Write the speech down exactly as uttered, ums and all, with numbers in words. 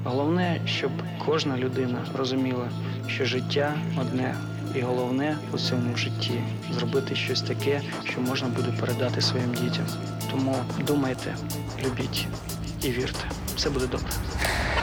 Головне, щоб кожна людина розуміла, що життя одне. І головне у цьому житті зробити щось таке, що можна буде передати своїм дітям. Тому думайте, любіть і вірте. Все буде добре.